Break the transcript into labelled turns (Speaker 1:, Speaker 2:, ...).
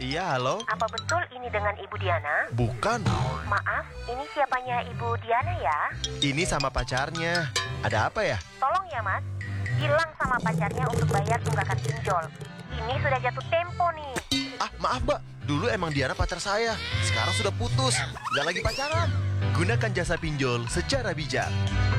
Speaker 1: Iya, halo?
Speaker 2: Apa betul ini dengan Ibu Diana?
Speaker 1: Bukan.
Speaker 2: Maaf, ini siapanya Ibu Diana ya?
Speaker 1: Ini sama pacarnya. Ada apa ya?
Speaker 2: Tolong ya mas, bilang sama pacarnya untuk bayar tunggakan pinjol. Ini sudah jatuh tempo nih.
Speaker 1: Ah, maaf mbak. Dulu emang Diana pacar saya. Sekarang sudah putus. Nggak lagi pacaran. Gunakan jasa pinjol secara bijak.